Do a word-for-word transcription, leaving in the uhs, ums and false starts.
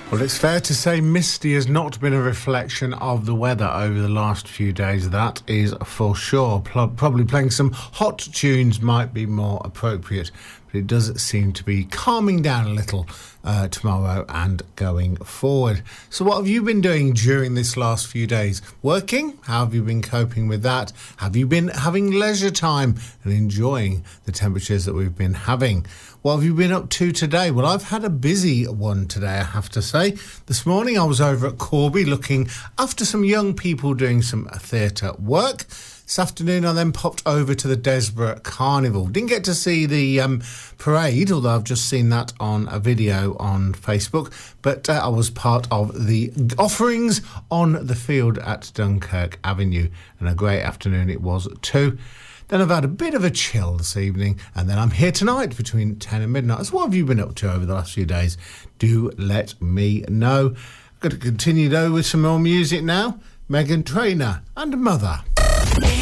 Well, it's fair to say Misty has not been a reflection of the weather over the last few days. That is for sure. Probably playing some hot tunes might be more appropriate, but it does seem to be calming down a little uh, tomorrow and going forward. So what have you been doing during this last few days? Working? How have you been coping with that? Have you been having leisure time and enjoying the temperatures that we've been having? What have you been up to today? Well, I've had a busy one today, I have to say. This morning I was over at Corby looking after some young people doing some theatre work. This afternoon I then popped over to the Desborough Carnival. Didn't get to see the um, parade, although I've just seen that on a video on Facebook. But uh, I was part of the offerings on the field at Dunkirk Avenue. And a great afternoon it was too. Then I've had a bit of a chill this evening, and then I'm here tonight between ten and midnight. So what have you been up to over the last few days? Do let me know. I'm going to continue though with some more music now. Meghan Trainor and Mother.